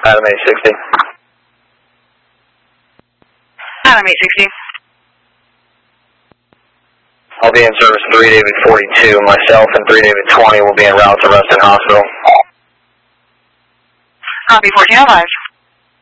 Adam 860. Adam 860. I'll be in service 3 David 42. Myself and 3 David 20 will be en route to Reston Hospital. Copy 1405.